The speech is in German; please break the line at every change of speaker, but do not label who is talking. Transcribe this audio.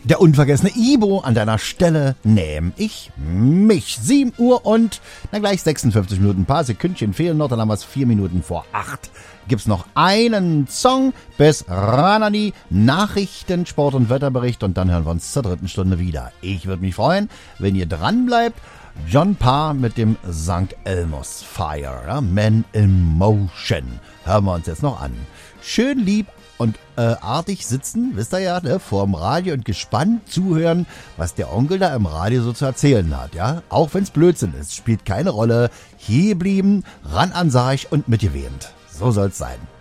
Der unvergessene Ibo an deiner Stelle nehm ich mich. 7 Uhr und gleich 56 Minuten. Ein paar Sekündchen fehlen noch, dann haben wir es 4 Minuten vor 8. Gibt's noch einen Song bis ran an die Nachrichten, Sport- und Wetterbericht und dann hören wir uns zur 3. Stunde wieder. Ich würde mich freuen, wenn ihr dran bleibt. John Parr mit dem St. Elmo's Fire, ja? Man in Motion. Hören wir uns jetzt noch an. Schön lieb und artig sitzen, wisst ihr ja, ne, vorm Radio und gespannt zuhören, was der Onkel da im Radio so zu erzählen hat, ja. Auch wenn's Blödsinn ist, spielt keine Rolle. Hier blieben, ran an Sarg und mitgewähnt. So soll's sein.